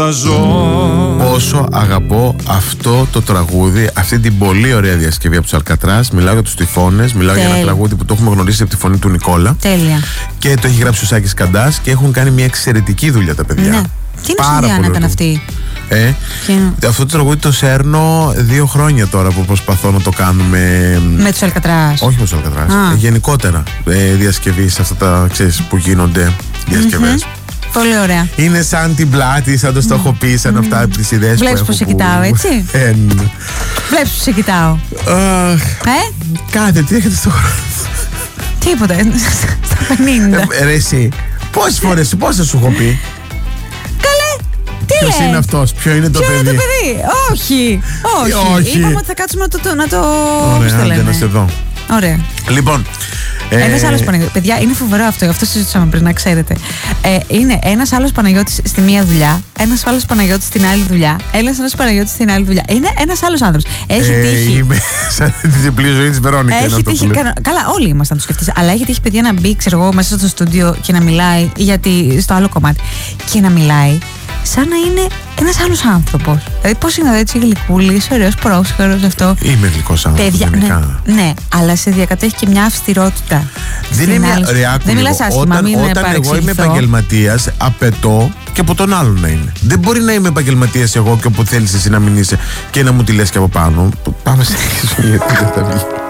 Πόσο αγαπώ αυτό το τραγούδι, αυτή την πολύ ωραία διασκευή από τους Αλκατράς. Μιλάω για τους Τυφώνες, μιλάω για ένα τραγούδι που το έχουμε γνωρίσει από τη φωνή του Νικόλα. Τέλεια. Και το έχει γράψει ο Σάκης Καντάς και έχουν κάνει μια εξαιρετική δουλειά τα παιδιά. Ναι. Τι είναι ήταν αυτή. Αυτό το τραγούδι το σέρνω 2 χρόνια τώρα που προσπαθώ να το κάνουμε. Με τους Αλκατράς. Όχι με τους Αλκατράς. Γενικότερα διασκευή σε αυτά τα, ξέρεις, που γίνονται διασκευές. Πολύ ωραία. Είναι σαν την πλάτη, σαν το στοχοποιεί, σαν αυτά τις ιδέες που έχω. Βλέπεις που σε κοιτάω, έτσι. Βλέπεις που σε κοιτάω. Κάτε, τι έχετε στο χρόνο. Τίποτα, στα 50. Ρε εσύ, πόσες σου έχω πει. Ποιος είναι αυτός, ποιο είναι το παιδί. Ποιο είναι το παιδί, όχι. Είπαμε ότι θα κάτσουμε να το. Ωραία, άντε να σε δω. Ωραία. Λοιπόν. Ένας άλλος Παναγιώτης. Παιδιά, είναι φοβερό αυτό συζητήσαμε πριν, να ξέρετε. Είναι ένας άλλος Παναγιώτης στη μία δουλειά, ένας άλλος Παναγιώτης στην άλλη δουλειά, ένας άλλος Παναγιώτης στην άλλη δουλειά. Είναι ένας άλλος άνθρωπος. Έχει τύχει. Είμαι σαν τη διπλή ζωή της Βερόνικα. Έχει τύχει. Καλά, όλοι ήμασταν το σκεφτείς. Αλλά έχει τύχει, παιδιά, να μπει, ξέρω εγώ, μέσα στο στούντιο και να μιλάει, γιατί στο άλλο κομμάτι. Και να μιλάει σαν να είναι ένας άλλος άνθρωπος. Δηλαδή, πώς είναι έτσι γλυκούλης, ωραίος, πρόσχερος αυτό. Είμαι γλυκός άνθρωπος. Ναι, αλλά σε διακατέχει και μια αυστηρότητα. Δεν είναι μια δεν μιλάς άσχημα, μην όταν εγώ είμαι επαγγελματίας, απαιτώ και από τον άλλον να είναι. Δεν μπορεί να είμαι επαγγελματίας εγώ και όπου θέλεις εσύ να μην είσαι και να μου τη λες και από πάνω. Πάμε σε γιατί δεν θα βγει.